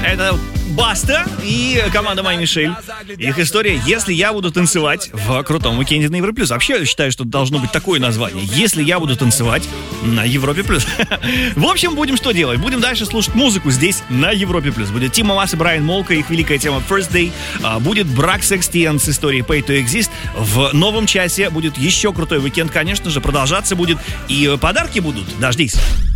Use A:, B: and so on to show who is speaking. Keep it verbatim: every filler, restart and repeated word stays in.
A: Это Баста и команда My Мишель. Их история «Если я буду танцевать» в крутом уикенде на Европе плюс. Вообще, я считаю, что должно быть такое название. «Если я буду танцевать» на Европе плюс. В общем, будем что делать? Будем дальше слушать музыку здесь, на Европе плюс. Будет Тима Масс и Брайан Молка, их великая тема First Day. Будет Брак Секстиан с историей Pay to Exist. В новом часе будет еще крутой уикенд, конечно же, продолжаться будет. И подарки будут. Дождись.